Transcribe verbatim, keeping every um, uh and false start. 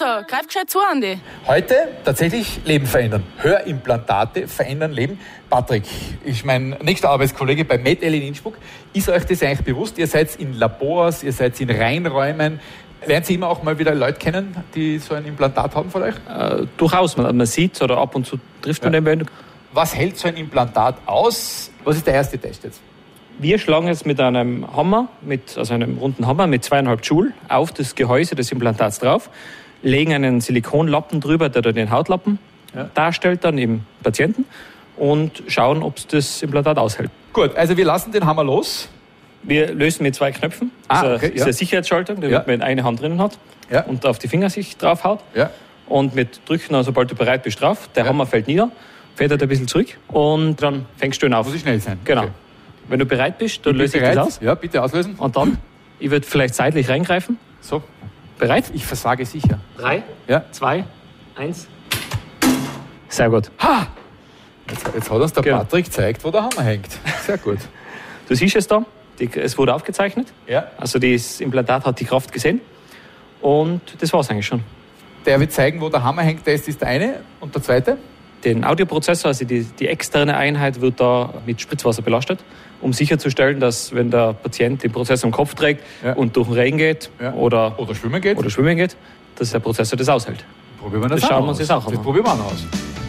greif gescheit zu, Andi. Heute tatsächlich Leben verändern. Hörimplantate verändern Leben. Patrick, ich mein nächster Arbeitskollege bei MedL in Innsbruck. Ist euch das eigentlich bewusst? Ihr seid in Labors, ihr seid in Reinräumen. Lernt ihr immer auch mal wieder Leute kennen, die so ein Implantat haben von euch? Äh, durchaus. Man, man sieht oder ab und zu trifft man ja. den. Was hält so ein Implantat aus? Was ist der erste Test jetzt? Wir schlagen jetzt mit einem Hammer, mit, also einem runden Hammer mit zweieinhalb Joule auf das Gehäuse des Implantats drauf, legen einen Silikonlappen drüber, der dann den Hautlappen ja. darstellt, dann im Patienten und schauen, ob es das Implantat aushält. Gut, also wir lassen den Hammer los. Wir lösen mit zwei Knöpfen. Ah, das okay, ist ja. eine Sicherheitsschaltung, die ja. man in eine Hand drinnen hat ja. und auf die Finger sich drauf haut. Ja. Und mit Drücken, also sobald du bereit bist, drauf, der ja. Hammer fällt nieder, federt ein bisschen zurück und dann fängst du ihn auf. Muss ich schnell sein. Genau. Okay. Wenn du bereit bist, dann löse ich bereit? das aus. Ja, bitte auslösen. Und dann, ich würde vielleicht seitlich reingreifen. So. Bereit? Ich versage sicher. Drei, ja. zwei, eins. Sehr gut. Ha! Jetzt, jetzt hat uns der genau. Patrick gezeigt, wo der Hammer hängt. Sehr gut. Du siehst es da, die, es wurde aufgezeichnet. Ja. Also das Implantat hat die Kraft gesehen. Und das war es eigentlich schon. Der wird zeigen, wo der Hammer hängt, das ist der eine. Und der zweite? Den Audioprozessor, also die, die externe Einheit, wird da mit Spritzwasser belastet, um sicherzustellen, dass, wenn der Patient den Prozessor im Kopf trägt ja. und durch den Regen geht ja. oder, oder schwimmen geht, oder schwimmen geht, dass der Prozessor das aushält. Probieren wir das, das auch schauen wir uns aus. das auch an. Das probieren wir auch aus.